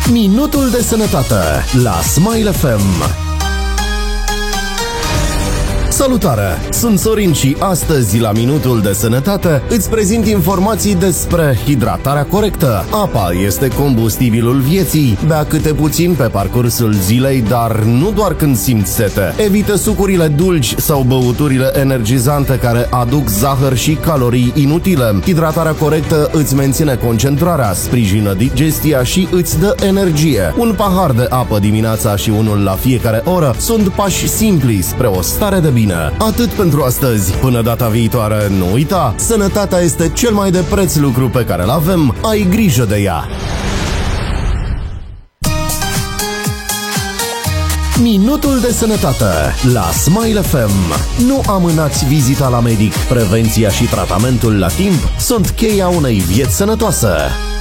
Minutul de sănătate la Smile FM. Salutare! Sunt Sorin și astăzi la Minutul de Sănătate îți prezint informații despre hidratarea corectă. Apa este combustibilul vieții. Bea câte puțin pe parcursul zilei, dar nu doar când simți sete. Evită sucurile dulci sau băuturile energizante care aduc zahăr și calorii inutile. Hidratarea corectă îți menține concentrarea, sprijină digestia și îți dă energie. Un pahar de apă dimineața și unul la fiecare oră sunt pași simpli spre o stare de bine. Atât pentru astăzi. Până data viitoare, nu uita, sănătatea este cel mai de preț lucru pe care îl avem. Ai grijă de ea. Minutul de sănătate la Smile FM. Nu amânați vizita la medic. Prevenția și tratamentul la timp sunt cheia unei vieți sănătoase.